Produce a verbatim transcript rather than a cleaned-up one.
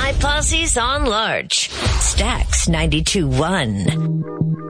My Posse's on large. Stax ninety-two point one.